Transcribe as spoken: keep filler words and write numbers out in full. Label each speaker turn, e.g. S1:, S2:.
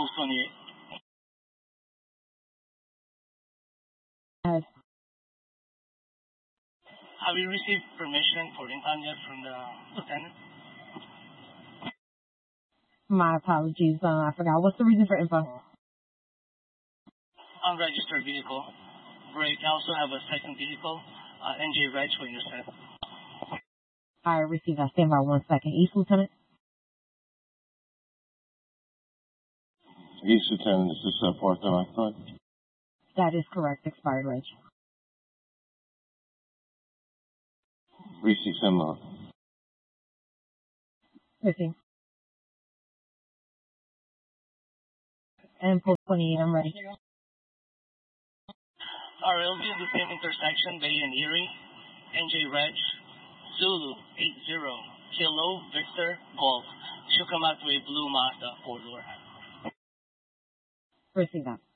S1: Post twenty-eight.
S2: Ahead.
S1: Have you received permission for impound yet from the lieutenant?
S2: My apologies. Uh, I forgot. What's the reason for info?
S1: Unregistered vehicle. Great. I also have a second vehicle, uh, N J Reg, when you're set.
S2: I received that. Stand by one second. East Lieutenant.
S3: East Lieutenant, this is uh, Fourth of my thought.
S2: That is correct. Expired reg.
S3: three six Hemlock.
S2: fifteen. And post twenty-eight. I'm ready.
S1: Alright, it'll be in the same intersection, Bay and Erie. N J Reg, Zulu eight zero, Kilo Victor Golf. She'll come out to a blue Mazda four door.
S2: Receive that.